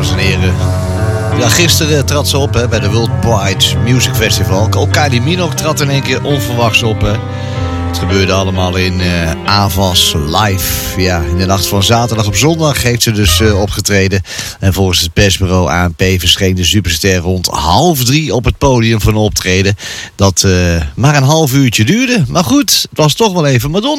dames en heren. Ja, gisteren trad ze op bij de World Pride Music Festival. Ook Kylie Minogue trad in één keer onverwachts op. Het gebeurde allemaal in Avas live. Ja, in de nacht van zaterdag op zondag heeft ze dus opgetreden. En volgens het persbureau ANP verscheen de superster rond 2:30 op het podium van een optreden. Dat maar een half uurtje duurde. Maar goed, het was toch wel even Madonna.